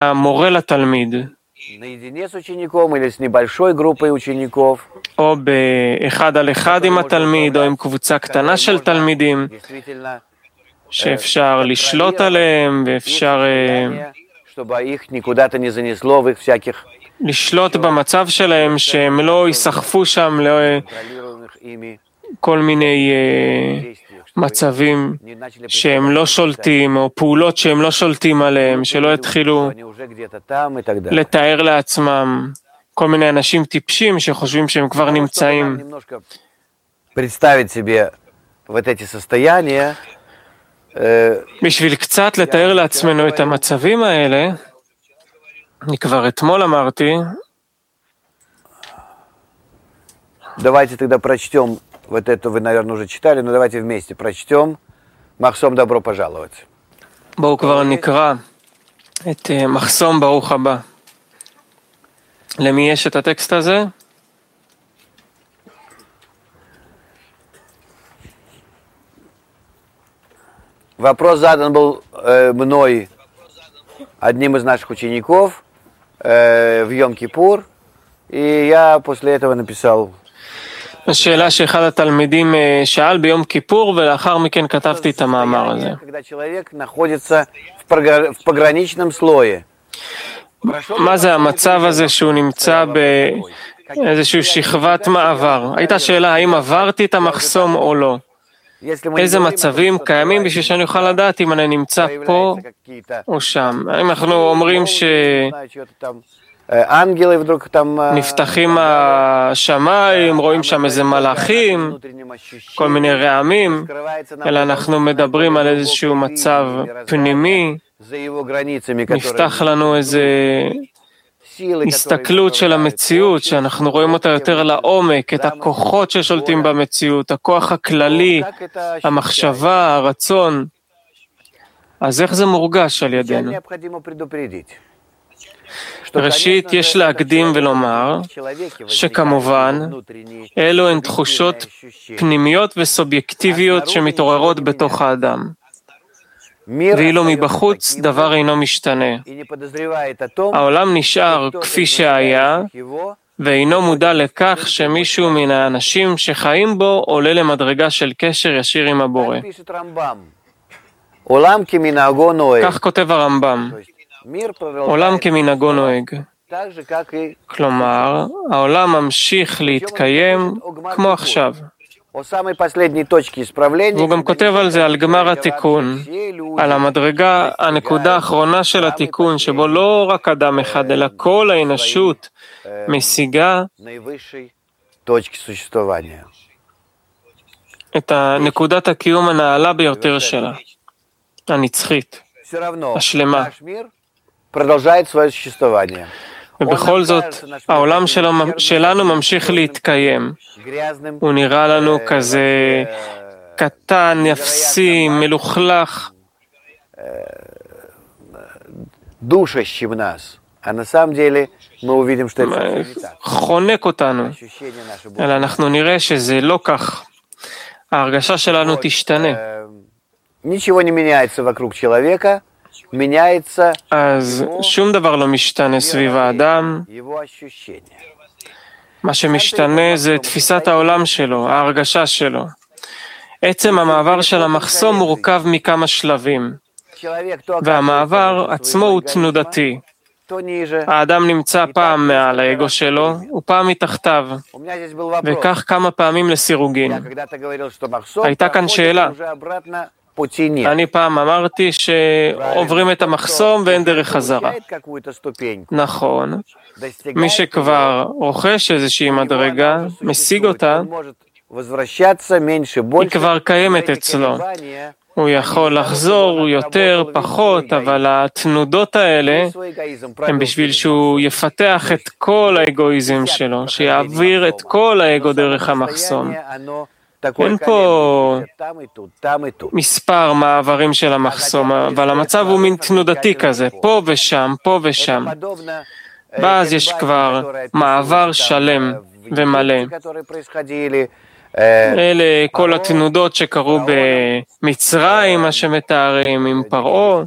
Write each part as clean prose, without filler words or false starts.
מהמורה לתלמיד, או באחד על אחד עם התלמיד, או עם קבוצה קטנה של תלמידים, שאפשר לשלוט עליהם, ואפשר לשלוט במצב שלהם, שהם לא ייסחפו שם לכל מיני מצבים שהם לא שולטים, או פעולות שהם לא שולטים עליהם, שלא יתחילו לתאר לעצמם כל מיני אנשים טיפשים שחושבים שהם כבר נמצאים. בשביל קצת לתאר לעצמנו את המצבים האלה, אני כבר אתמול אמרתי, давайте тогда прочтем, вот это вы, наверное, уже читали, но давайте вместе прочтем. מחסום добро пожаловать. בואו כבר נקרא את מחסום ברוך הבא. למי יש את הטקסט הזה? Вопрос задан был мной, одним из наших учеников, в Йом-Кипур, и я после этого написал. השאלה שאחד התלמידים שאל ביום כיפור, ולאחר מכן כתבתי את המאמר הזה. מה זה המצב הזה שהוא נמצא באיזושהי שכבת מעבר? הייתה שאלה האם עברתי את המחסום או לא. איזה מצבים קיימים בשביל שאני אוכל לדעת אם אני נמצא פה או שם. האם אנחנו אומרים נפתחים השמיים, רואים שם איזה מלאכים, כל מיני רעמים, אלא אנחנו מדברים על איזשהו מצב פנימי, נפתח לנו איזה הסתכלות של המציאות, שאנחנו רואים אותה יותר לעומק, את הכוחות ששולטים במציאות, הכוח הכללי, המחשבה, הרצון. אז איך זה מורגש על ידינו? ראשית, יש להקדים ולומר שכמובן, אלו הן תחושות פנימיות וסובייקטיביות שמתעוררות בתוך האדם. ואילו מבחוץ דבר אינו משתנה. העולם נשאר כפי שהיה, ואינו מודע לכך שמישהו מן האנשים שחיים בו עולה למדרגה של קשר ישיר עם הבורא. כך כותב הרמב"ם. עולם כמנהגו נוהג. כלומר, העולם ממשיך להתקיים כמו עכשיו. והוא גם כותב על זה, על גמר התיקון, על המדרגה, הנקודה האחרונה של התיקון, שבו לא רק אדם אחד, אלא כל האנושות משיגה את נקודת הקיום הנעלה ביותר שלה, הנצחית, השלמה. ובכל זאת, העולם שלנו ממשיך להתקיים. הוא נראה לנו כזה קטן, אפסי, מלוכלך. חונק אותנו. אלא אנחנו נראה שזה לא כך. ההרגשה שלנו תשתנה. אז שום דבר לא משתנה סביב האדם. מה שמשתנה זה תפיסת העולם שלו, ההרגשה שלו. עצם המעבר של המחסום מורכב מכמה שלבים, והמעבר עצמו הוא תנודתי. האדם נמצא פעם מעל האגו שלו, ופעם מתחתיו, וכך כמה פעמים לסירוגין. הייתה כאן שאלה. אני פעם אמרתי שעוברים את המחסום ואין דרך חזרה. נכון, מי שכבר רוכש איזושהי מדרגה, משיג אותה, היא כבר קיימת אצלו. הוא יכול לחזור יותר, פחות, אבל התנודות האלה הם בשביל שהוא יפתח את כל האגואיזם שלו, שיעביר את כל האגו דרך המחסום. אין פה מספר מעברים של המחסום, אבל המצב הוא מין תנודתי כזה, פה ושם, פה ושם. ואז יש כבר מעבר שלם ומלא. אלה כל התנודות שקרו במצרים, מה שמתארים עם פרעה,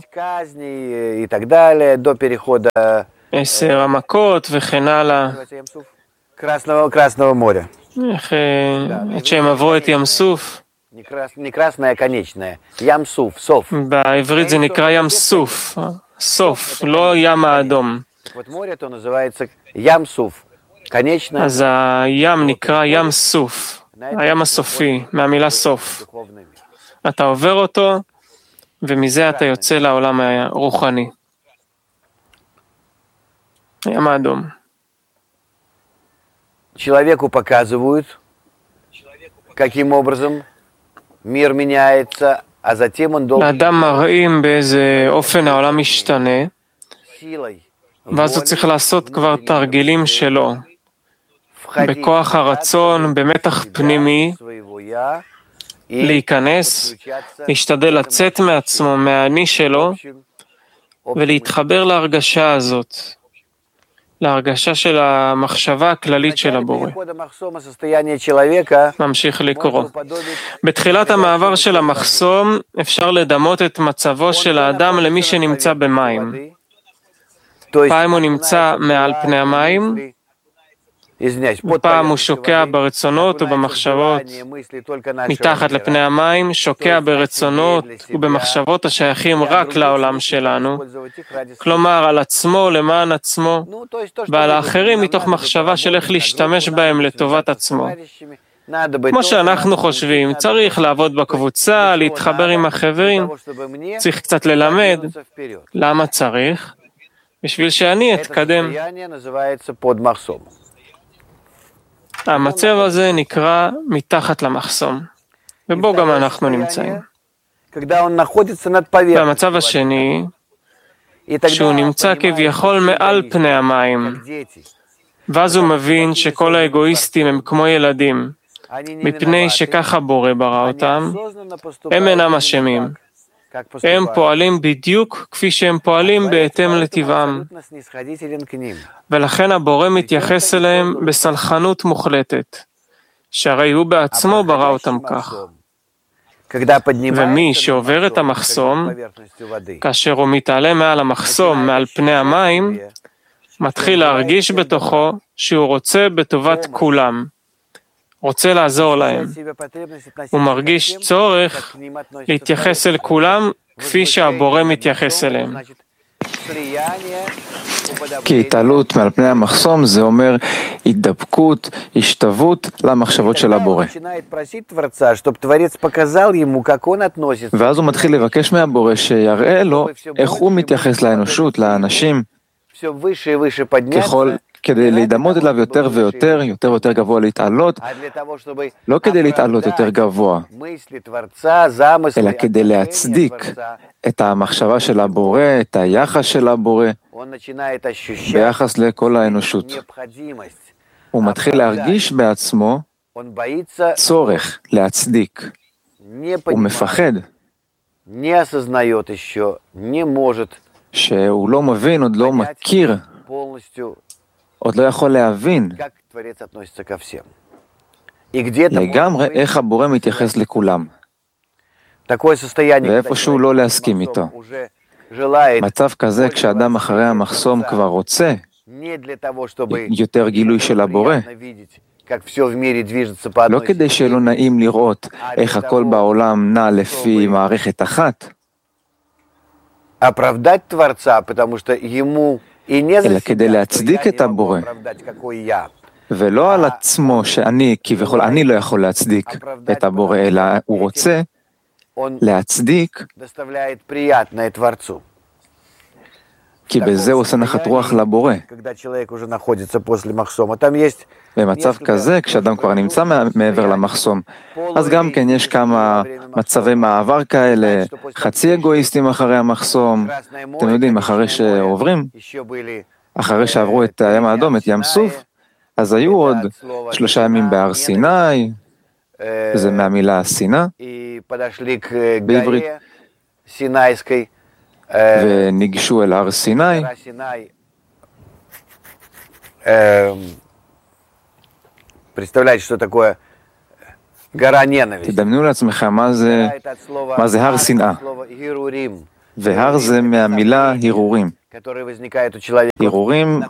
10 המכות וכן הלאה. Красного моря. עד שהם עברו את ים סוף. Не красное, конечное. Ям Суф, סוף. בעברית זה נקרא ים סוף, סוף, לא ים האדום. Вот море то называется Ям Суф. Конечное. אז הים נקרא ים סוף, הים הסופי, מהמילה סוף. אתה עובר אותו, ומזה אתה יוצא לעולם הרוחני. הים האדום. Человеку показывают, каким образом мир меняется, а затем он должен לאדם מראים באיזה אופן העולם משתנה, силой ואז הוא צריך לעשות כבר תרגילים שלו, בכוח הרצון, במתח פנימי, своего я и להיכנס, להשתדל לצאת מעצמו, מהאני שלו, ולהתחבר להרגשה הזאת, להרגשה של המחשבה הכללית של הבורא. ממשיך לקרוא. בתחילת המעבר של המחסום אפשר לדמות את מצבו של האדם למי שנמצא במים. פעם הוא נמצא מעל פני המים, ופעם הוא שוקע ברצונות ובמחשבות מתחת לפני המים, שוקע ברצונות ובמחשבות השייכים רק לעולם שלנו, כלומר על עצמו למען עצמו, ועל האחרים מתוך מחשבה של איך להשתמש בהם לטובת עצמו. כמו שאנחנו חושבים, צריך לעבוד בקבוצה, להתחבר עם החברים, צריך קצת ללמד. למה צריך? בשביל שאני אתקדם. המצב הזה נקרא מתחת למחסום, ובו גם אנחנו נמצאים. והמצב השני, שהוא נמצא כביכול מעל פני המים, ואז הוא מבין שכל האגואיסטים הם כמו ילדים, מפני שככה בורא ברא אותם, הם אינם אשמים. הם פועלים בדיוק כפי שהם פועלים בהתאם לטבעם. ולכן הבורא מתייחס אליהם בסלחנות מוחלטת, שהרי הוא בעצמו ברא אותם כך. ומי שעובר את המחסום, כאשר הוא מתעלה מעל המחסום, מעל פני המים, מתחיל להרגיש בתוכו שהוא רוצה בטובת כולם, רוצה לעזור להם. הוא מרגיש צורך להתייחס אל כולם כפי שהבורא מתייחס אליהם. כי התעלות מעל פני המחסום זה אומר התדבקות, השתוות למחשבות של הבורא. ואז הוא מתחיל לבקש מהבורא שיראה לו איך הוא מתייחס לאנושות, לאנשים, כדי להידמות אליו יותר ויותר, יותר ויותר גבוה להתעלות, לא כדי להתעלות יותר גבוה, אלא כדי להצדיק את המחשבה של הבורא, את היחס של הבורא, ביחס לכל האנושות. הוא מתחיל להרגיש בעצמו צורך להצדיק. הוא מפחד שהוא לא מבין, עוד לא מכיר, עוד לא יכול להבין לגמרי איך הבורא מתייחס לכולם, ואיפשהו לא להסכים איתו. מצב כזה, כשאדם אחרי המחסום כבר רוצה יותר גילוי של הבורא, לא כדי שלא נעים לראות איך הכל בעולם נע לפי מערכת אחת, אלא כדי להצדיק את הבורא, ולא על עצמו שאני, כביכול אני לא יכול להצדיק את הבורא, אלא הוא רוצה להצדיק, כי בזה הוא עושה נחת רוח לבורא. במצב כזה, כשאדם כבר נמצא מעבר למחסום, אז גם כן יש כמה מצבי מעבר כאלה, חצי אגואיסטים אחרי המחסום, אתם יודעים, אחרי שעוברים, אחרי שעברו את הים האדום, את ים סוף, אז היו עוד 3 ימים בהר סיני, זה מהמילה סינה, בעברית, וניגשו אל הר סיני, представляете, что такое תדמיינו לעצמכם מה זה הר שנאה. והר זה מהמילה הרהורים. הרהורים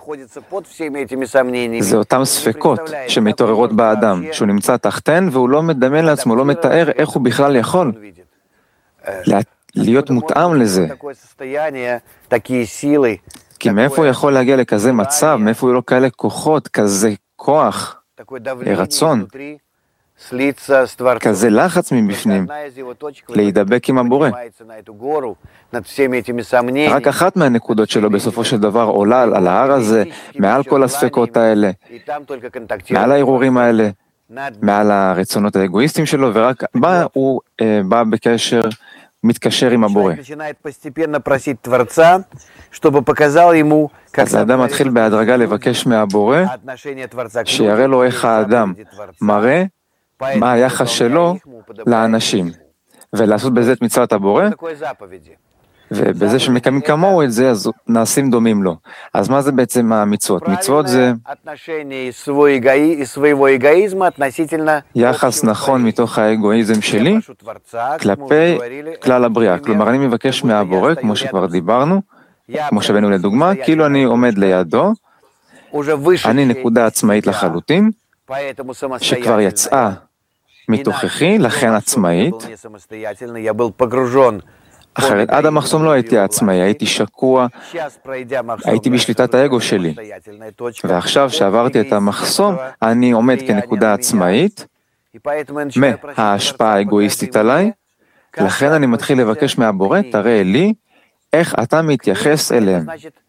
זה אותם ספקות שמתעוררות באדם, שהוא נמצא תחתן והוא לא מדמיין לעצמו, לא מתאר איך הוא בכלל יכול להיות מותאם לזה. כי מאיפה הוא יכול להגיע לכזה מצב, מאיפה הוא לא כאלה כוחות, כזה כוח, רצון, כזה לחץ מבפנים, להידבק עם הבורא. רק אחת מהנקודות שלו בסופו של דבר עולה על ההר הזה, מעל כל הספקות האלה, מעל ההרהורים האלה, מעל הרצונות האגואיסטיים שלו, ורק הוא בא בקשר, מתקשר עם הבורא. אז האדם מתחיל בהדרגה לבקש מהבורא, שיראה לו איך האדם מראה מה היחס שלו לאנשים, ולעשות בזה את מצוות הבורא, ובזה שמקיימים כמוהו את זה, אז נעשים דומים לו. אז מה זה בעצם המצוות? מצוות זה יחס נכון מתוך האגואיזם שלי כלפי כלל הבריאה. כלומר, אני מבקש מהבורא, כמו שכבר דיברנו, כמו שבאנו לדוגמה, כאילו אני עומד לידו, אני נקודה עצמאית לחלוטין, שכבר יצאה מתוככי, לכן עצמאית. אחרת, עד המחסום לא הייתי עצמאי, הייתי שקוע, הייתי בשליטת האגו שלי. ועכשיו שעברתי את המחסום, אני עומד כנקודה עצמאית, מההשפעה האגואיסטית עליי, לכן אני מתחיל לבקש מהבורא, תראה לי איך אתה מתייחס אליהם.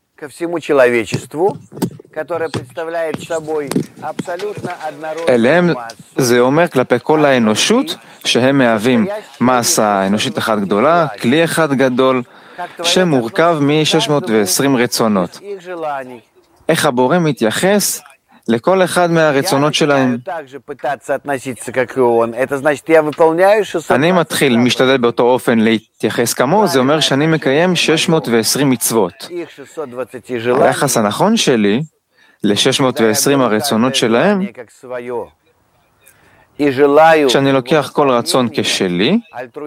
אליהם זה אומר כלפי כל האנושות שהם מהווים מסה האנושית אחת גדולה, כלי אחד גדול שמורכב מ-620 רצונות. איך הבורא מתייחס לכל אחד מהרצונות שלהם. אני משתדל באותו אופן להתייחס כמוהו, זה אומר שאני מקיים 620 מצוות. היחס הנכון שלי ל-620 הרצונות שלהם, כשאני לוקח כל רצון כשלי,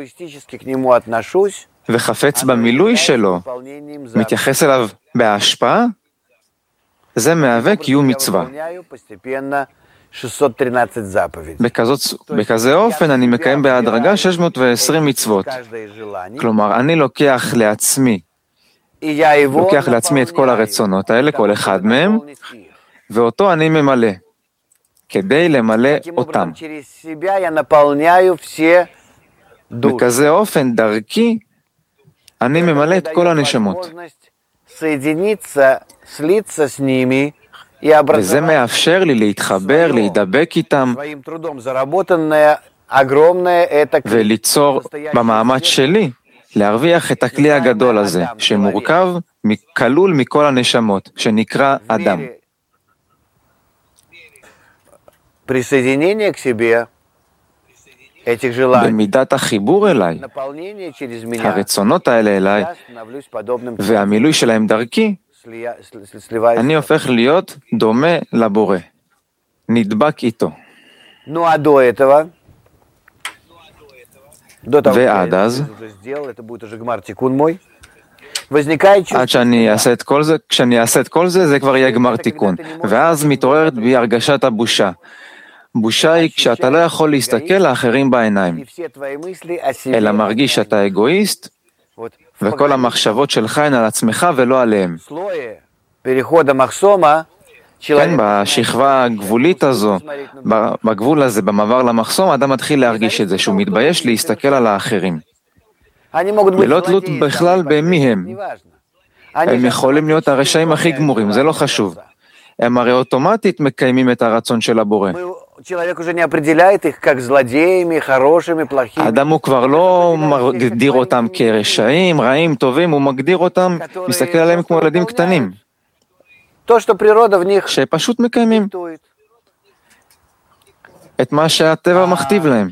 וחפץ במילוי שלו, מתייחס אליו בהשפעה, זה מהווה קיום מצווה. בכזה אופן אני מקיים בהדרגה 620 מצוות. כלומר, אני לוקח לעצמי את כל הרצונות האלה, כל אחד מהם, ואותו אני ממלא, כדי למלא אותם. בכזה אופן, דרכי, אני ממלא את כל הנשמות. וזה מאפשר לי להתחבר, להידבק איתם, וליצור במאמץ שלי, להרוויח את הכלי הגדול הזה, שמורכב, כלול מכל הנשמות, שנקרא אדם. במידת החיבור אליי, הרצונות האלה אליי, והמילוי שלהם דרכי, אני הופך להיות דומה לבורא, נדבק איתו. ועד אז, עד שאני אעשה את כל זה, כשאני אעשה את כל זה, זה כבר יהיה גמר תיקון. ואז מתעוררת בי הרגשת הבושה. בושה היא כשאתה לא יכול להסתכל לאחרים בעיניים, אלא מרגיש שאתה אגואיסט, וכל המחשבות שלך הן על עצמך ולא עליהם. כן, בשכבה הגבולית הזו, בגבול הזה, במעבר למחסום, האדם מתחיל להרגיש את זה, שהוא מתבייש להסתכל על האחרים. ללא תלות בכלל במי הם. הם יכולים להיות הרשעים הכי גמורים, זה לא חשוב. הם הרי אוטומטית מקיימים את הרצון של הבורא. האדם הוא כבר לא מגדיר אותם כרשעים, רעים, טובים, הוא מגדיר אותם, מסתכל עליהם כמו ילדים קטנים, שפשוט מקיימים את מה שהטבע מכתיב להם.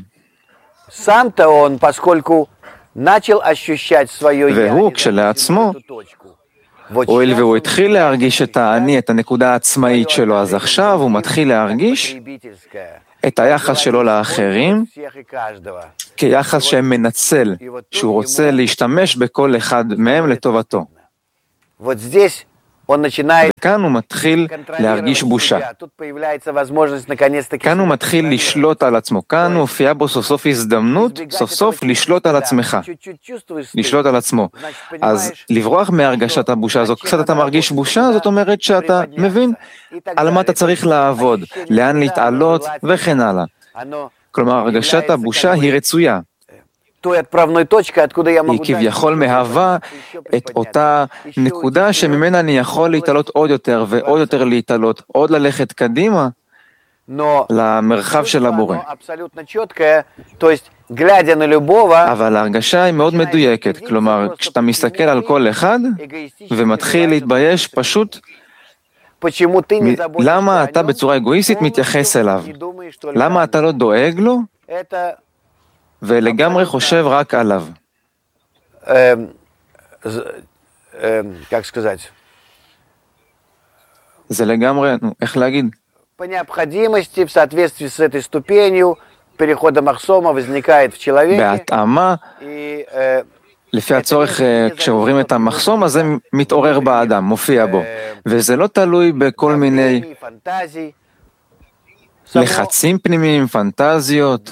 והוא כשלעצמו, הואיל והוא התחיל להרגיש את האני, את הנקודה העצמאית שלו, אז עכשיו הוא מתחיל להרגיש את היחס שלו לאחרים כיחס שמנצל, שהוא רוצה להשתמש בכל אחד מהם לטובתו. וכאן הוא מתחיל להרגיש בושה. כאן הוא מתחיל לשלוט על עצמו. כאן הופיעה בו סוף סוף הזדמנות, סוף סוף לשלוט על עצמך. לשלוט על עצמו. אז לברוח מהרגשת הבושה הזו, קצת אתה מרגיש בושה, זאת אומרת שאתה מבין על מה אתה צריך לעבוד, לאן להתעלות וכן הלאה. כלומר, הרגשת הבושה היא רצויה. היא כביכול מהווה את אותה נקודה שממנה אני יכול להתעלות עוד יותר ועוד יותר להתעלות, עוד ללכת קדימה למרחב של הבורא. אבל ההרגשה היא מאוד מדויקת, כלומר, כשאתה מסתכל על כל אחד ומתחיל להתבייש פשוט, למה אתה בצורה אגואיסטית מתייחס אליו? למה אתה לא דואג לו? ולגמרי חושב רק עליו. זה לגמרי, איך להגיד? בהתאמה, לפי הצורך, כשעוברים את המחסום, אז זה מתעורר באדם, מופיע בו. וזה לא תלוי בכל מיני לחצים פנימיים, פנטזיות.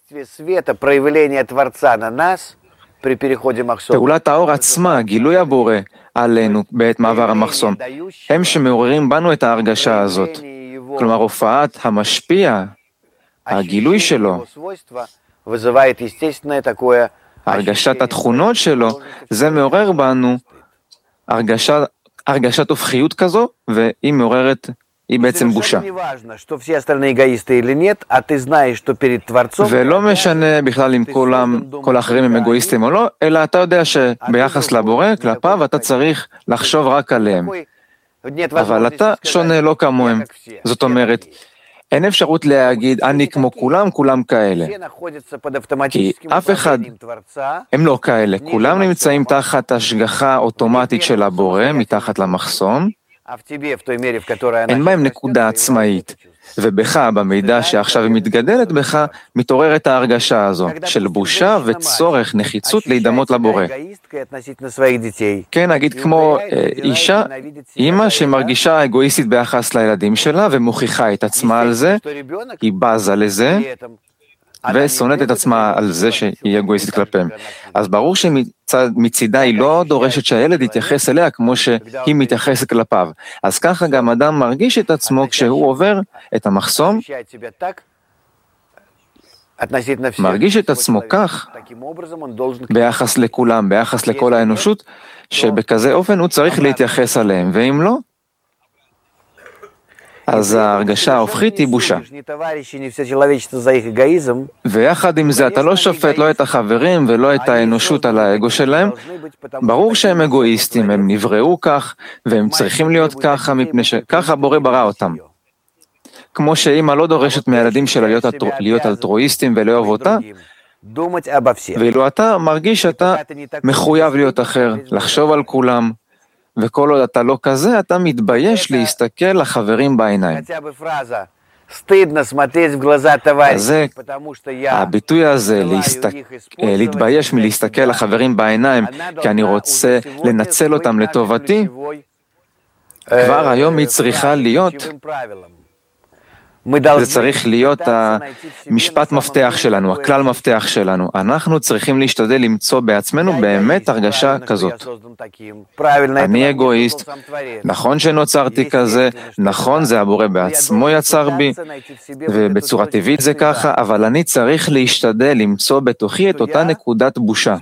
פעולת האור עצמה, גילוי הבורא עלינו בעת מעבר המחסום, הם שמעוררים בנו את ההרגשה הזאת. כלומר, הופעת המשפיע, הגילוי שלו, הרגשת התכונות שלו, זה מעורר בנו הרגשת הופכיות כזו, והיא מעוררת, היא בעצם בושה. ולא משנה בכלל אם כל האחרים הם אגואיסטים או לא, אלא אתה יודע שביחס לבורא, כלפיו, אתה צריך לחשוב רק עליהם. אבל אתה שונה לא כמוהם. זאת אומרת, אין אפשרות להגיד, אני כמו כולם, כולם כאלה. כי אף אחד, הם לא כאלה. כולם נמצאים תחת השגחה אוטומטית של הבורא, מתחת למחסום. אין בהם נקודה עצמאית. ובך, במידע שעכשיו היא מתגדלת בך, מתעוררת ההרגשה הזו, של בושה וצורך, נחיצות להידמות לבורא. כן, נגיד כמו אישה, אימא שמרגישה אגואיסטית ביחס לילדים שלה, ומוכיחה את עצמה על זה, היא בזה לזה, ושונאת את עצמה על זה שהיא אגואיסטית כלפיהם. אז ברור שמצידה היא לא דורשת שהילד יתייחס אליה כמו שהיא מתייחסת כלפיו. אז ככה גם אדם מרגיש את עצמו כשהוא עובר את המחסום, מרגיש את עצמו כך ביחס לכולם, ביחס לכל האנושות, שבכזה אופן הוא צריך להתייחס עליהם, ואם לא, אז ההרגשה ההופכית היא בושה. ויחד עם זה, אתה לא שופט לא את החברים ולא את האנושות על האגו שלהם. ברור שהם אגואיסטים, הם נבראו כך, והם צריכים להיות ככה, מפני שככה בורא ברא אותם. כמו שאמא לא דורשת מהילדים שלה להיות אלטרואיסטים ולאהוב אותה, ואילו אתה מרגיש שאתה מחויב להיות אחר, לחשוב על כולם, וכל עוד אתה לא כזה, אתה מתבייש להסתכל לחברים בעיניים. אז הביטוי הזה, להתבייש מלהסתכל לחברים בעיניים, כי אני רוצה לנצל אותם לטובתי, כבר היום היא צריכה להיות, זה צריך להיות המשפט מפתח שלנו, הכלל מפתח שלנו. אנחנו צריכים להשתדל למצוא בעצמנו באמת הרגשה כזאת. אני אגואיסט, נכון שנוצרתי כזה, נכון זה הבורא בעצמו יצר בי, ובצורה טבעית זה ככה, אבל אני צריך להשתדל למצוא בתוכי את אותה נקודת בושה.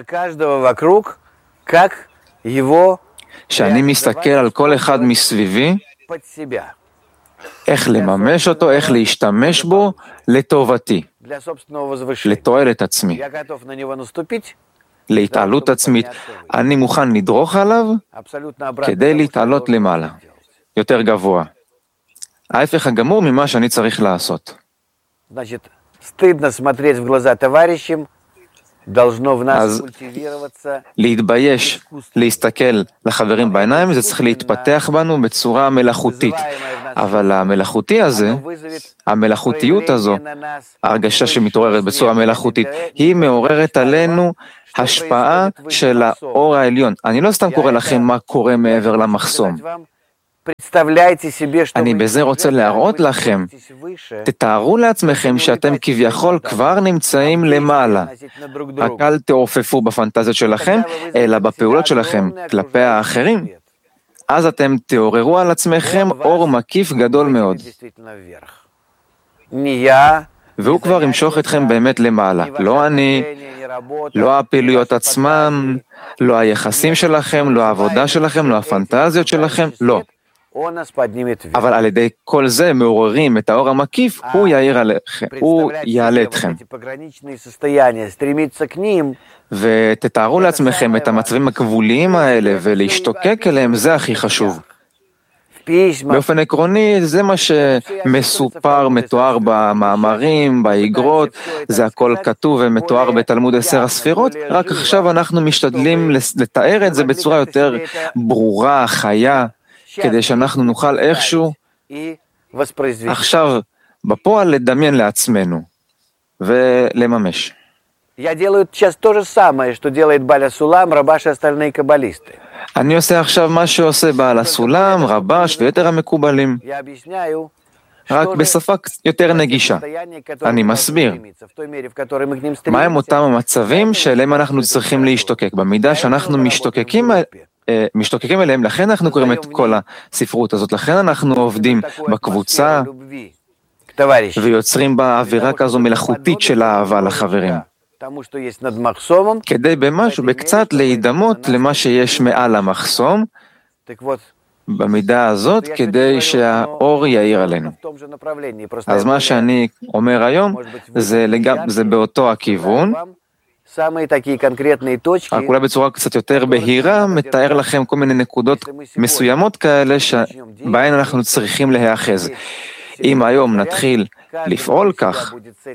שאני מסתכל על כל אחד מסביבי, איך לממש אותו, איך להשתמש בו לטובתי, לתועלת עצמי, להתעלות עצמית. אני מוכן לדרוך עליו כדי להתעלות למעלה, יותר גבוה. ההפך הגמור ממה שאני צריך לעשות. אז להתבייש, להסתכל לחברים בעיניים, זה צריך להתפתח בנו בצורה מלאכותית. אבל המלאכותי הזה, המלאכותיות הזו, ההרגשה שמתעוררת בצורה מלאכותית, היא מעוררת עלינו השפעה של האור העליון. אני לא סתם קורא לכם מה קורה מעבר למחסום. אני בזה רוצה להראות לכם, תתארו לעצמכם שאתם כביכול כבר נמצאים למעלה. רק אל תעופפו בפנטזיות שלכם, אלא בפעולות שלכם כלפי האחרים. אז אתם תעוררו על עצמכם אור מקיף גדול מאוד. והוא כבר ימשוך אתכם באמת למעלה. לא אני, לא הפעילויות עצמם, לא היחסים שלכם, לא העבודה שלכם, לא הפנטזיות שלכם, לא. אבל על ידי כל זה מעוררים את האור המקיף, הוא יאיר עליכם, הוא יעלה אתכם. ותתארו לעצמכם את המצבים הכבוליים האלה ולהשתוקק אליהם, זה הכי חשוב. באופן עקרוני, זה מה שמסופר, מתואר במאמרים, באגרות, זה הכל כתוב ומתואר בתלמוד 10 הספירות, רק עכשיו אנחנו משתדלים לתאר את זה בצורה יותר ברורה, חיה, כדי שאנחנו נוכל איכשהו עכשיו בפועל לדמיין לעצמנו ולממש. אני עושה עכשיו מה שעושה בעל הסולם, רבש ויתר המקובלים, רק בשפה יותר נגישה. אני מסביר מהם אותם המצבים שאליהם אנחנו צריכים להשתוקק. במידה שאנחנו משתוקקים אליהם, לכן אנחנו קוראים את כל הספרות הזאת, לכן אנחנו עובדים בקבוצה ויוצרים בה אווירה כזו מלאכותית של אהבה לחברים. כדי במשהו, בקצת להידמות למה שיש מעל המחסום, במידה הזאת, כדי שהאור יאיר עלינו. אז מה שאני אומר היום, זה באותו הכיוון, רק אולי בצורה קצת יותר בהירה, מתאר לכם כל מיני נקודות מסוימות כאלה, שבהן אנחנו צריכים להיאחז. אם היום נתחיל לפעול כך,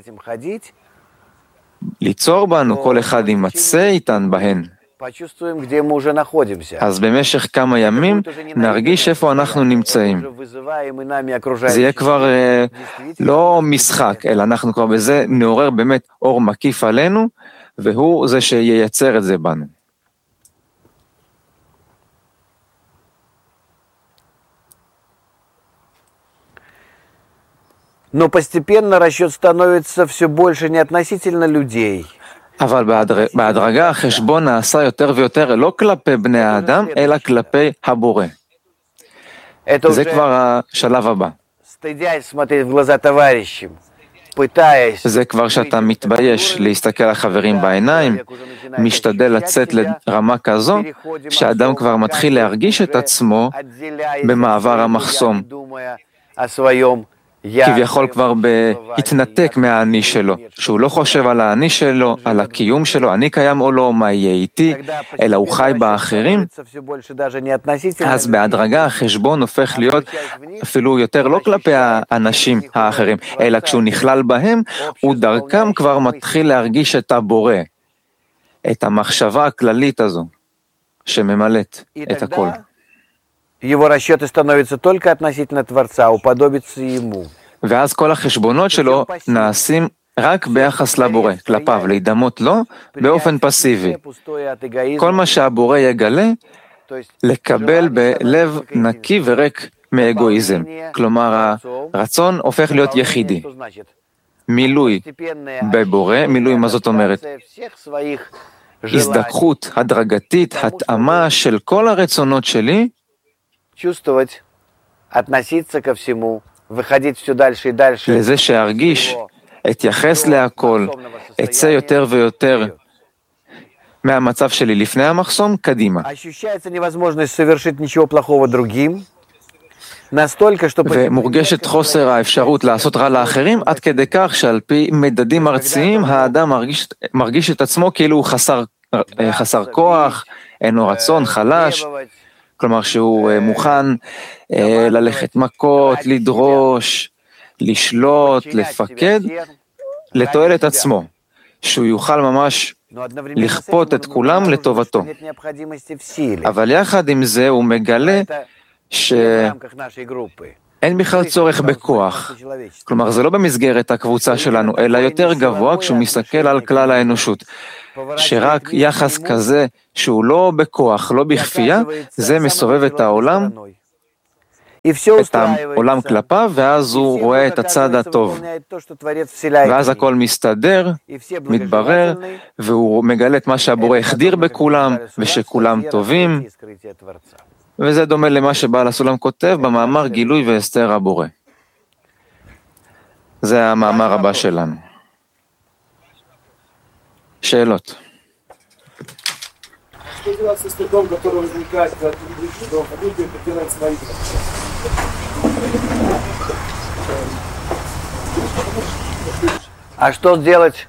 ליצור בנו, כל אחד יימצא איתן בהן, אז במשך כמה ימים נרגיש איפה אנחנו נמצאים. זה יהיה כבר לא משחק, אלא אנחנו כבר בזה נעורר באמת אור מקיף עלינו, והוא זה שייצר את זה בנו. Но постепенно расчет становится все больше не относительно людей. אבל בהדרגה החשבון נעשה יותר ויותר לא כלפי בני האדם, אלא כלפי הבורא. זה כבר השלב הבא. זה כבר שאתה מתבייש להסתכל על חברים בעיניים, משתדל לצאת לרמה כזו, שהאדם כבר מתחיל להרגיש את עצמו במעבר המחסום. כביכול כבר בהתנתק מהאני שלו, שהוא לא חושב על האני שלו, על הקיום שלו, אני קיים או לא, מה יהיה איתי, אלא הוא חי באחרים, אז בהדרגה החשבון הופך להיות אפילו יותר לא כלפי האנשים האחרים, אלא כשהוא נכלל בהם, הוא דרכם כבר מתחיל להרגיש את הבורא, את המחשבה הכללית הזו, שממלאת את הכל. Его расчеты становятся только относительно Творца, уподобиться Ему. ואז כל החשבונות שלו נעשים רק ביחס לבורא, כלפיו, להידמות לו באופן פסיבי. כל מה שהבורא יגלה, לקבל בלב נקי וריק מאגואיזם. כלומר, הרצון הופך להיות יחידי. מילוי בבורא, מילוי מה זאת אומרת? הזדככות הדרגתית, התאמה של כל הרצונות שלי, чувствовать, относиться ко всему, выходить все дальше и дальше. לזה שארגיש, אתייחס להכל, אצא יותר ויותר מהמצב שלי לפני המחסום, קדימה. ощущается невозможность совершить ничего плохого другим, настолько, что ומורגשת חוסר האפשרות לעשות רע לאחרים, עד כדי כך שעל פי מדדים ארציים, האדם מרגיש את עצמו כאילו הוא חסר כוח, אין לו רצון, חלש, כלומר שהוא מוכן ללכת מכות, לדרוש, לשלוט, לפקד, לתועלת עצמו, שהוא יוכל ממש לכפות את כולם לטובתו. אבל יחד עם זה הוא מגלה שאין אין בכלל צורך בכוח. כלומר, זה לא במסגרת הקבוצה שלנו, אלא יותר גבוה כשהוא מסתכל על כלל האנושות. שרק יחס כזה שהוא לא בכוח, לא בכפייה, זה מסובב את העולם, את העולם כלפיו, ואז הוא רואה את הצד הטוב. ואז הכל מסתדר, מתברר, והוא מגלה את מה שהבורא החדיר בכולם, ושכולם טובים, וזה דומה למה שבעל הסולם כותב במאמר גילוי והסתר הבורא. זה המאמר הבא שלנו. שאלות. А что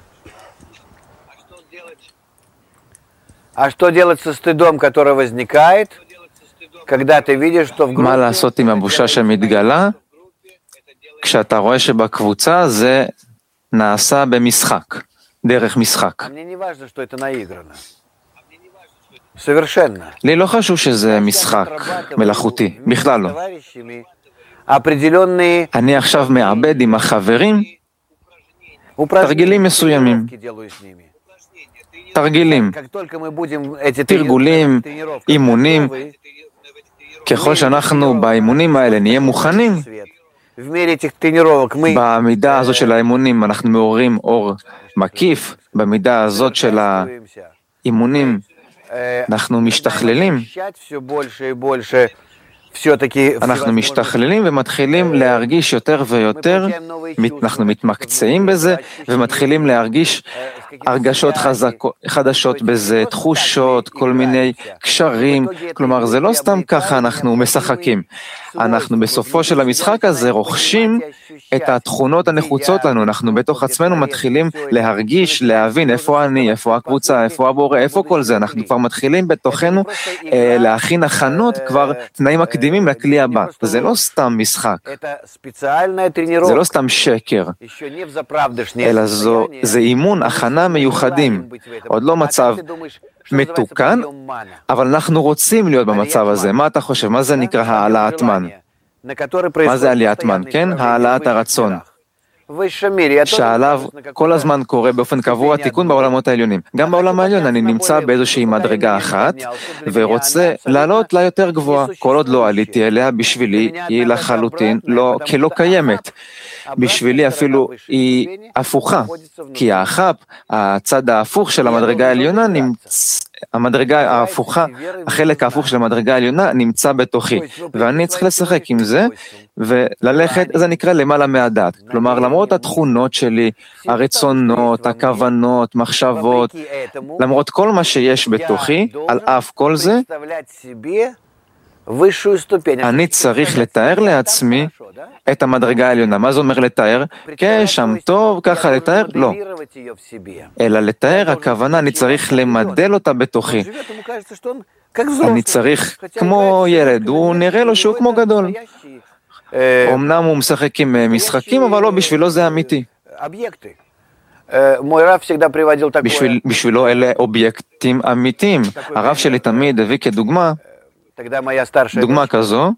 делать со стыдом, который возникает, когда ты видишь, что в группе... מה לעשות עם הבושה שמתגלה? כשאתה רואה שבקבוצה זה נעשה במשחק, דרך משחק. Мне не важно, что это наиграно. Совершенно. לי לא חשוב שזה משחק מלאכותי, בכלל לא. определенные אני עכשיו מעבד עם החברים תרגילים מסוימים. תרגילים, תרגולים, אימונים. ככל שאנחנו באימונים האלה נהיה מוכנים, במידה הזאת של האימונים אנחנו מעוררים אור מקיף, במידה הזאת של האימונים אנחנו משתכללים. אנחנו משתכללים ומתחילים להרגיש יותר ויותר, אנחנו מתמקצעים בזה ומתחילים להרגיש הרגשות חדשות בזה, תחושות, כל מיני קשרים, כלומר זה לא סתם ככה אנחנו משחקים, אנחנו בסופו של המשחק הזה רוכשים את התכונות הנחוצות לנו, אנחנו בתוך עצמנו מתחילים להרגיש, להבין איפה אני, איפה הקבוצה, איפה הבורא, איפה כל זה, אנחנו כבר מתחילים בתוכנו להכין הכנות, כבר תנאים מקדימים לכלי הבא, זה לא סתם משחק, זה לא סתם שקר, אלא זה אימון, הכנה מיוחדים, עוד לא מצב מתוקן, אבל אנחנו רוצים להיות במצב הזה. מה אתה חושב? מה זה נקרא העלאת מן? מה זה עליית מן? כן? העלאת הרצון. שעליו כל הזמן קורה באופן קבוע תיקון בעולמות העליונים. גם בעולם העליון אני נמצא באיזושהי מדרגה אחת, ורוצה לעלות לה יותר גבוהה. כל עוד לא עליתי אליה, בשבילי היא לחלוטין כלא קיימת. בשבילי אפילו היא הפוכה, כי האחפ, הצד ההפוך של המדרגה העליונה, המדרגה ההפוכה, החלק ההפוך של המדרגה העליונה נמצא בתוכי, ואני צריך לשחק עם זה, וללכת, זה נקרא למעלה מהדעת, כלומר למרות התכונות שלי, הרצונות, הכוונות, מחשבות, למרות כל מה שיש בתוכי, על אף כל זה, אני צריך לתאר לעצמי את המדרגה העליונה. מה זה אומר לתאר? שם טוב, ככה לתאר? לא. אלא לתאר, הכוונה, אני צריך למדל אותה בתוכי. אני צריך, כמו ילד, הוא נראה לו שהוא כמו גדול. אמנם הוא משחק עם משחקים, אבל לא, בשבילו זה אמיתי. בשבילו אלה אובייקטים אמיתיים. הרב שלי תמיד הביא כדוגמה, דוגמה כזו,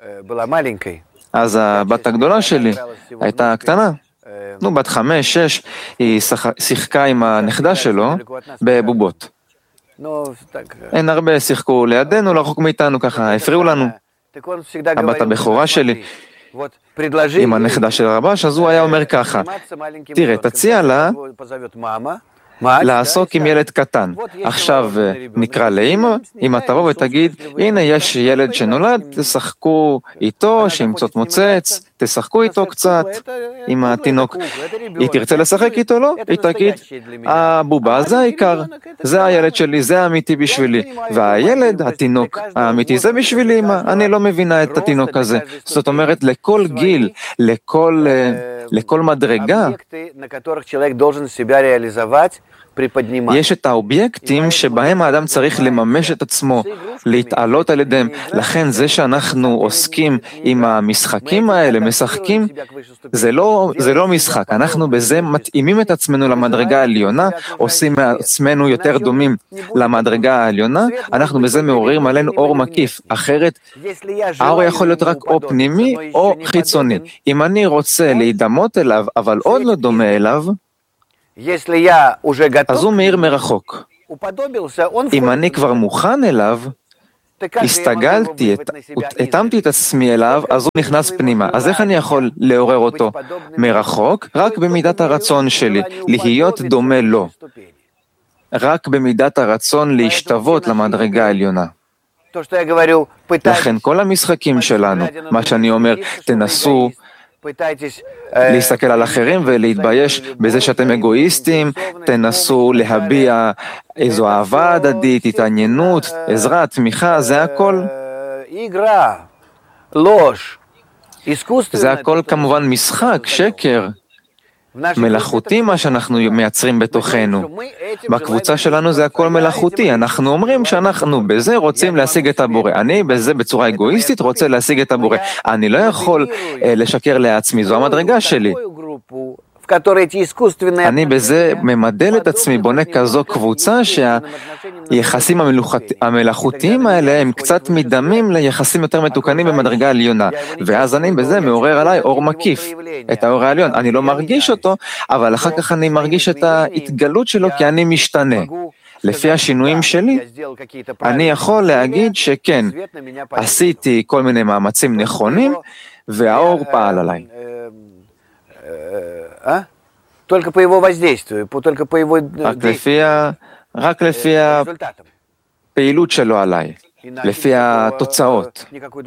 אז הבת הגדולה שלי הייתה קטנה, בת 5, 6, היא שיחקה עם הנכדה שלו בבובות. אין הרבה, שיחקו לידינו, לא רחוק מאיתנו, ככה הפריעו לנו. הבת הבכורה שלי עם הנכדה של הרבש, אז הוא היה אומר ככה, תראה, תציע לה לעסוק עם ילד קטן. עכשיו נקרא לאמא, אמא תבוא ותגיד, הנה יש ילד שנולד, תשחקו איתו, שימצות מוצץ, תשחקו איתו קצת, עם התינוק. היא תרצה לשחק איתו, לא? היא תגיד, הבובה זה העיקר, זה הילד שלי, זה האמיתי בשבילי. והילד, התינוק האמיתי, זה בשבילי אמא, אני לא מבינה את התינוק הזה. זאת אומרת, לכל גיל, לכל מדרגה, יש את האובייקטים שבהם האדם צריך לממש את עצמו, להתעלות על ידיהם. לכן זה שאנחנו עוסקים עם המשחקים האלה, משחקים, זה לא משחק. אנחנו בזה מתאימים את עצמנו למדרגה העליונה, עושים מעצמנו יותר דומים למדרגה העליונה, אנחנו בזה מעוררים עלינו אור מקיף. אחרת, האור יכול להיות רק או פנימי או חיצוני. אם אני רוצה להידמות אליו, אבל עוד לא דומה אליו, אז הוא מאיר מרחוק. אם אני כבר מוכן אליו, הסתגלתי, התאמתי את עצמי אליו, אז הוא נכנס פנימה. אז איך אני יכול לעורר אותו מרחוק? רק במידת הרצון שלי, להיות דומה לו. רק במידת הרצון להשתוות למדרגה העליונה. לכן כל המשחקים שלנו, מה שאני אומר, תנסו להסתכל על אחרים ולהתבייש בזה שאתם אגואיסטים, תנסו להביע איזו אהבה הדדית, התעניינות, עזרה, תמיכה, זה הכל. זה הכל כמובן משחק, שקר. מלאכותי מה שאנחנו מייצרים בתוכנו. בקבוצה שלנו זה הכל מלאכותי. אנחנו אומרים שאנחנו בזה רוצים להשיג את הבורא. אני בזה בצורה אגואיסטית רוצה להשיג את הבורא. אני לא יכול לשקר לעצמי, זו המדרגה שלי. אני בזה ממדל את עצמי, בונה כזו קבוצה שהיחסים המלאכותיים האלה הם קצת מדמים ליחסים יותר מתוקנים במדרגה עליונה. ואז אני בזה מעורר עליי אור מקיף, את האור העליון. אני לא מרגיש אותו, אבל אחר כך אני מרגיש את ההתגלות שלו כי אני משתנה. לפי השינויים שלי, אני יכול להגיד שכן, עשיתי כל מיני מאמצים נכונים, והאור פעל עליי. только по его воздействию, только по его רק לפי הפעילות שלו עליי, לפי התוצאות,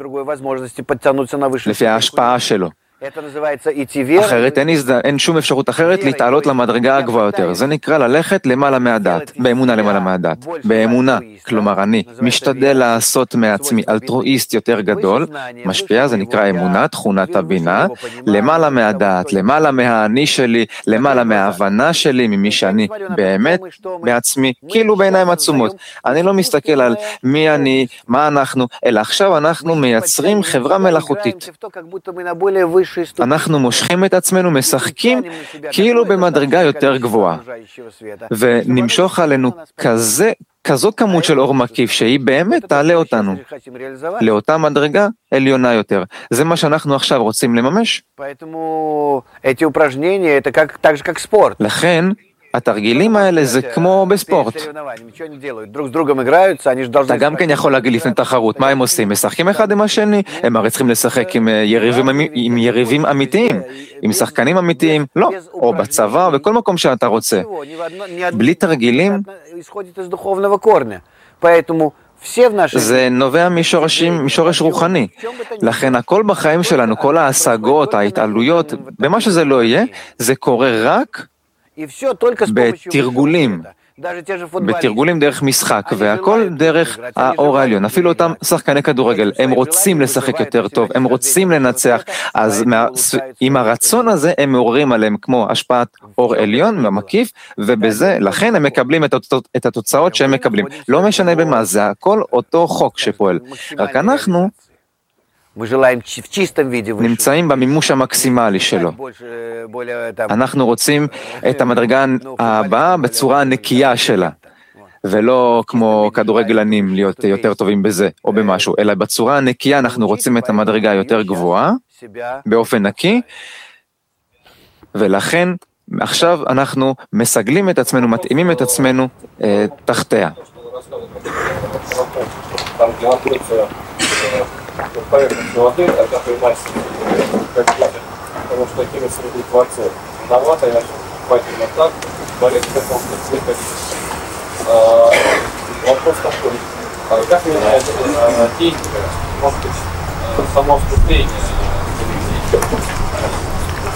לפי ההשפעה שלו. אחרת אין שום אפשרות אחרת להתעלות למדרגה הגבוהה יותר. זה נקרא ללכת למעלה מהדעת, באמונה למעלה מהדעת. באמונה, כלומר אני משתדל לעשות מעצמי אלטרואיסט יותר גדול, משפיע, זה נקרא אמונה, תכונת הבינה, למעלה מהדעת, למעלה מהאני שלי, למעלה מההבנה שלי, ממי שאני באמת בעצמי, כאילו בעיניים עצומות. אני לא מסתכל על מי אני, מה אנחנו, אלא עכשיו אנחנו מייצרים חברה מלאכותית. אנחנו מושכים את עצמנו, משחקים כאילו במדרגה יותר גבוהה. ונמשוך עלינו כזו כמות של אור מקיף שהיא באמת תעלה אותנו לאותה מדרגה עליונה יותר. זה מה שאנחנו עכשיו רוצים לממש. לכן, התרגילים האלה זה כמו בספורט. אתה גם כן יכול להגיד לפני תחרות, מה הם עושים? משחקים אחד עם השני? הם הרי צריכים לשחק עם יריבים אמיתיים, עם שחקנים אמיתיים? לא, או בצבא, בכל מקום שאתה רוצה. בלי תרגילים, זה נובע משורש רוחני. לכן הכל בחיים שלנו, כל ההשגות, ההתעלויות, במה שזה לא יהיה, זה קורה רק בתרגולים דרך משחק, והכל דרך האור העליון. אפילו אותם שחקני כדורגל, הם רוצים לשחק יותר טוב, הם רוצים לנצח, אז עם הרצון הזה הם מעוררים עליהם כמו השפעת אור עליון במקיף, ובזה, לכן הם מקבלים את התוצאות שהם מקבלים. לא משנה במה, זה הכל אותו חוק שפועל. רק אנחנו נמצאים במימוש המקסימלי שלו. אנחנו רוצים את המדרגה הבאה בצורה הנקייה שלה, ולא כמו כדורגלנים להיות יותר טובים בזה או במשהו, אלא בצורה הנקייה אנחנו רוצים את המדרגה היותר גבוהה, באופן נקי, ולכן עכשיו אנחנו מסגלים את עצמנו, מתאימים את עצמנו תחתיה. поверхность воды, а такой массе, как ветер, потому что такими среди творцов. Виновата, я хватит так, болезнь готов выходить. Вопрос такой, как меняется техника, может быть, само вступление